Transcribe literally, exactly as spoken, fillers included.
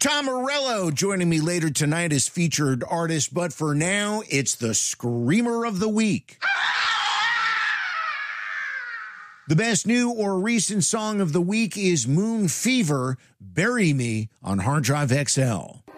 Tom Morello joining me later tonight as featured artist, but for now, it's the Screamer of the Week. The best new or recent song of the week is Moon Fever, Bury Me on Hard Drive X L.